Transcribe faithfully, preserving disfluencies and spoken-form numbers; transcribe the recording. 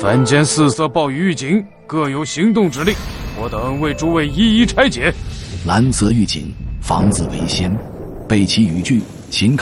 凡间四色暴雨预警各有行动指令，我等为诸位一一拆解。 蓝色预警，房子为先，备齐语句，请